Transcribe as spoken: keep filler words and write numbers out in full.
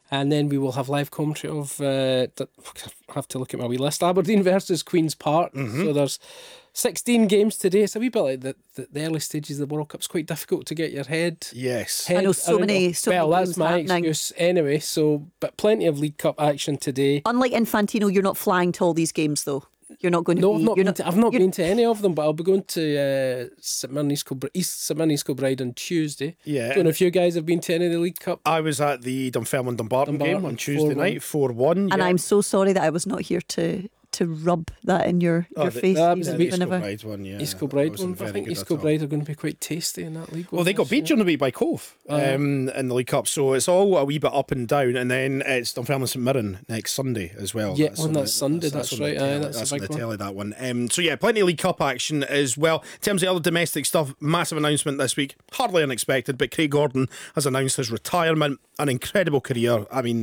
And then we will have live commentary of, uh, I have to look at my wee list, Aberdeen versus Queen's Park. Mm-hmm. So there's sixteen games today. It's a wee bit like the, the, the early stages of the World Cup's quite difficult to get your head. Yes. Head I know so many, so well, many that's my happening. excuse anyway. So, but plenty of League Cup action today. Unlike Infantino, you're not flying to all these games, though. You're not going to no, be... I've not, you're been, not, to, I've not been to any of them, but I'll be going to uh, St Mirren East Kilbride, East St Mirren East Kilbride on Tuesday. Yeah. Don't know if you guys have been to any of the League Cup. I was at the Dunfermline Dumbarton, Dumbarton game on Tuesday night, four one. And yeah. I'm so sorry that I was not here to to rub that in your, Oh, your the- face. that was even the East whenever- Kilbride one, yeah. East That Kilbride wasn't one, but I very think good East at all. Kilbride are going to be quite tasty in that league. Well, they got beat during the week by Cove um, in the League Cup, so it's all a wee bit up and down. And then it's Dunfermline St Mirren next Sunday as well. Yeah, on that Sunday, that's on the right, aye, telly- that's a that's on big the one. telly, that one. Um, so yeah, plenty of League Cup action as well. In terms of other domestic stuff, massive announcement this week, hardly unexpected, but Craig Gordon has announced his retirement. An incredible career. I mean,